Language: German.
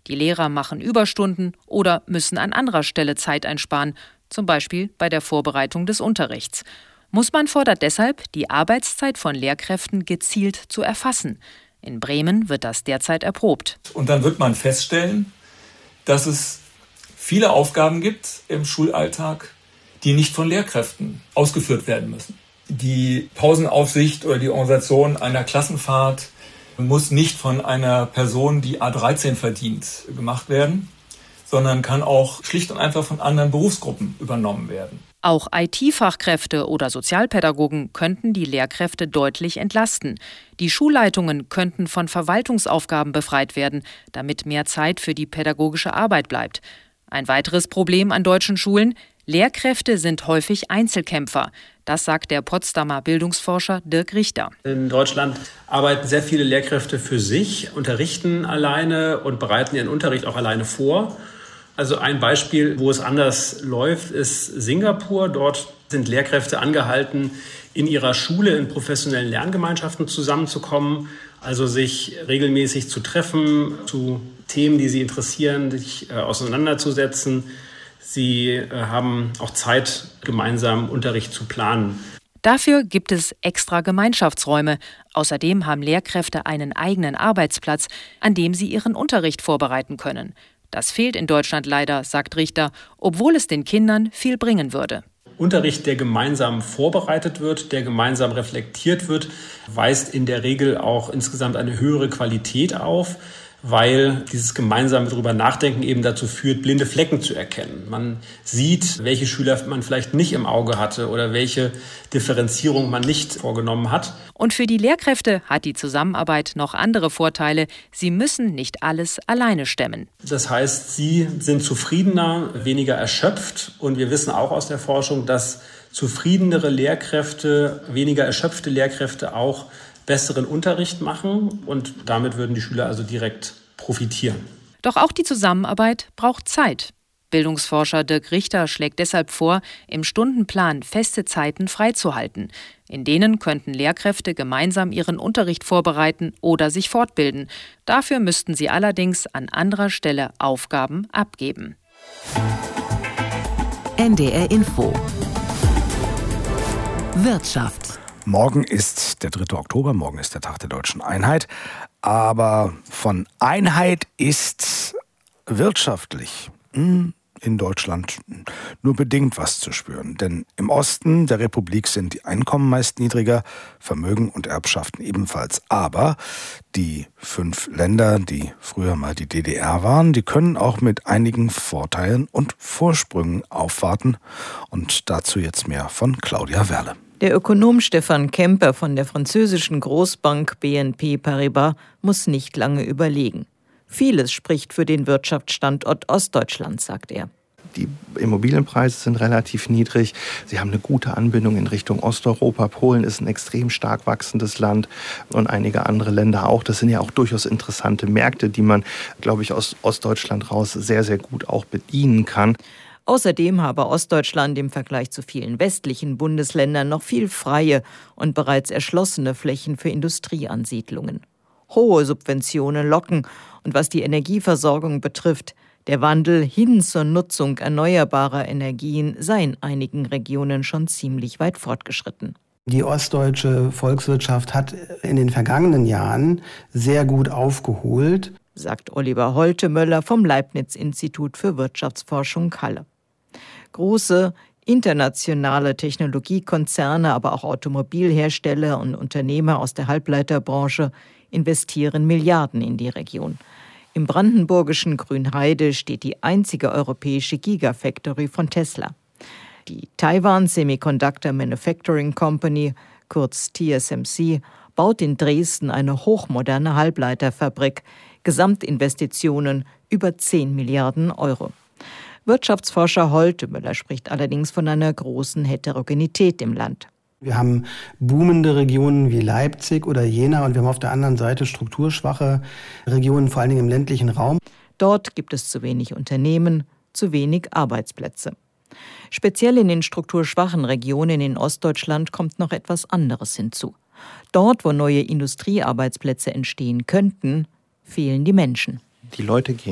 Die Lehrer machen Überstunden oder müssen an anderer Stelle Zeit einsparen, zum Beispiel bei der Vorbereitung des Unterrichts. Mussmann fordert deshalb, die Arbeitszeit von Lehrkräften gezielt zu erfassen. In Bremen wird das derzeit erprobt. Und dann wird man feststellen, dass es viele Aufgaben gibt im Schulalltag, die nicht von Lehrkräften ausgeführt werden müssen. Die Pausenaufsicht oder die Organisation einer Klassenfahrt muss nicht von einer Person, die A13 verdient, gemacht werden, sondern kann auch schlicht und einfach von anderen Berufsgruppen übernommen werden. Auch IT-Fachkräfte oder Sozialpädagogen könnten die Lehrkräfte deutlich entlasten. Die Schulleitungen könnten von Verwaltungsaufgaben befreit werden, damit mehr Zeit für die pädagogische Arbeit bleibt. Ein weiteres Problem an deutschen Schulen: Lehrkräfte sind häufig Einzelkämpfer. Das sagt der Potsdamer Bildungsforscher Dirk Richter. In Deutschland arbeiten sehr viele Lehrkräfte für sich, unterrichten alleine und bereiten ihren Unterricht auch alleine vor. Also ein Beispiel, wo es anders läuft, ist Singapur. Dort sind Lehrkräfte angehalten, in ihrer Schule in professionellen Lerngemeinschaften zusammenzukommen, also sich regelmäßig zu treffen, zu Themen, die sie interessieren, sich auseinanderzusetzen. Sie haben auch Zeit, gemeinsam Unterricht zu planen. Dafür gibt es extra Gemeinschaftsräume. Außerdem haben Lehrkräfte einen eigenen Arbeitsplatz, an dem sie ihren Unterricht vorbereiten können. Das fehlt in Deutschland leider, sagt Richter, obwohl es den Kindern viel bringen würde. Unterricht, der gemeinsam vorbereitet wird, der gemeinsam reflektiert wird, weist in der Regel auch insgesamt eine höhere Qualität auf, weil dieses gemeinsame darüber nachdenken eben dazu führt, blinde Flecken zu erkennen. Man sieht, welche Schüler man vielleicht nicht im Auge hatte oder welche Differenzierung man nicht vorgenommen hat. Und für die Lehrkräfte hat die Zusammenarbeit noch andere Vorteile. Sie müssen nicht alles alleine stemmen. Das heißt, sie sind zufriedener, weniger erschöpft. Und wir wissen auch aus der Forschung, dass zufriedenere Lehrkräfte, weniger erschöpfte Lehrkräfte auch besseren Unterricht machen, und damit würden die Schüler also direkt profitieren. Doch auch die Zusammenarbeit braucht Zeit. Bildungsforscher Dirk Richter schlägt deshalb vor, im Stundenplan feste Zeiten freizuhalten. In denen könnten Lehrkräfte gemeinsam ihren Unterricht vorbereiten oder sich fortbilden. Dafür müssten sie allerdings an anderer Stelle Aufgaben abgeben. NDR Info. Wirtschaft. Morgen ist der 3. Oktober, morgen ist der Tag der Deutschen Einheit. Aber von Einheit ist wirtschaftlich in Deutschland nur bedingt was zu spüren. Denn im Osten der Republik sind die Einkommen meist niedriger, Vermögen und Erbschaften ebenfalls. Aber die 5 Länder, die früher mal die DDR waren, die können auch mit einigen Vorteilen und Vorsprüngen aufwarten. Und dazu jetzt mehr von Claudia Werle. Der Ökonom Stefan Kemper von der französischen Großbank BNP Paribas muss nicht lange überlegen. Vieles spricht für den Wirtschaftsstandort Ostdeutschland, sagt er. Die Immobilienpreise sind relativ niedrig. Sie haben eine gute Anbindung in Richtung Osteuropa. Polen ist ein extrem stark wachsendes Land und einige andere Länder auch. Das sind ja auch durchaus interessante Märkte, die man, glaube ich, aus Ostdeutschland raus sehr, sehr gut auch bedienen kann. Außerdem habe Ostdeutschland im Vergleich zu vielen westlichen Bundesländern noch viel freie und bereits erschlossene Flächen für Industrieansiedlungen. Hohe Subventionen locken, und was die Energieversorgung betrifft, der Wandel hin zur Nutzung erneuerbarer Energien sei in einigen Regionen schon ziemlich weit fortgeschritten. Die ostdeutsche Volkswirtschaft hat in den vergangenen Jahren sehr gut aufgeholt, sagt Oliver Holtemöller vom Leibniz-Institut für Wirtschaftsforschung Halle. Große internationale Technologiekonzerne, aber auch Automobilhersteller und Unternehmer aus der Halbleiterbranche investieren Milliarden in die Region. Im brandenburgischen Grünheide steht die einzige europäische Gigafactory von Tesla. Die Taiwan Semiconductor Manufacturing Company, kurz TSMC, baut in Dresden eine hochmoderne Halbleiterfabrik. Gesamtinvestitionen über 10 Milliarden Euro. Wirtschaftsforscher Holtemöller spricht allerdings von einer großen Heterogenität im Land. Wir haben boomende Regionen wie Leipzig oder Jena und wir haben auf der anderen Seite strukturschwache Regionen, vor allen Dingen im ländlichen Raum. Dort gibt es zu wenig Unternehmen, zu wenig Arbeitsplätze. Speziell in den strukturschwachen Regionen in Ostdeutschland kommt noch etwas anderes hinzu. Dort, wo neue Industriearbeitsplätze entstehen könnten, fehlen die Menschen. Die Leute gehen